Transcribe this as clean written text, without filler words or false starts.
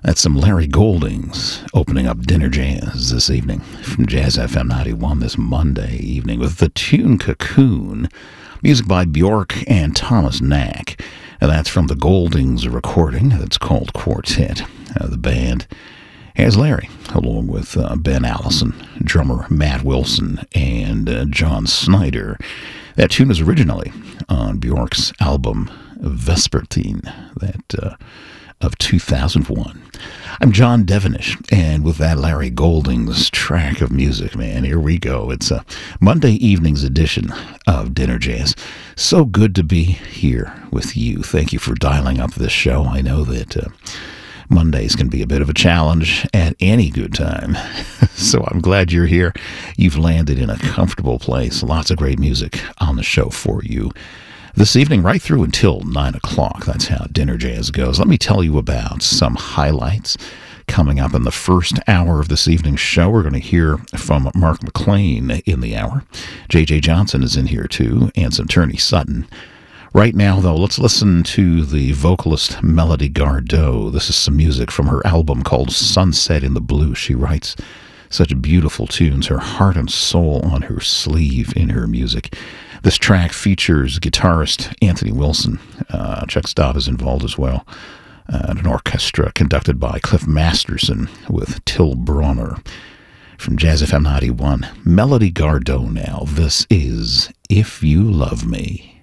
That's some Larry Goldings opening up Dinner Jazz this evening from Jazz FM 91 this Monday evening with the tune Cocoon, music by Bjork and Thomas Knack. And that's from the Goldings recording that's called Quartet. The band has Larry, along with Ben Allison, drummer Matt Wilson, and John Snyder. That tune was originally on Bjork's album Vespertine, of 2001. I'm John Devenish, and with that Larry Goldings track of music, man, here we go. It's a Monday evening's edition of Dinner Jazz. So good to be here with you. Thank you for dialing up this show. I know that Mondays can be a bit of a challenge at any good time. So I'm glad you're here. You've landed in a comfortable place. Lots of great music on the show for you this evening, right through until 9 o'clock. That's how Dinner Jazz goes. Let me tell you about some highlights coming up in the first hour of this evening's show. We're going to hear from Mark McLean in the hour. J.J. Johnson is in here, too, and some Turney Sutton. Right now, though, let's listen to the vocalist Melody Gardot. This is some music from her album called Sunset in the Blue. She writes such beautiful tunes, her heart and soul on her sleeve in her music. This track features guitarist Anthony Wilson. Chuck Staub is involved as well. An orchestra conducted by Cliff Masterson with Till Bronner. From Jazz FM 91, Melody Gardot now. This is If You Love Me.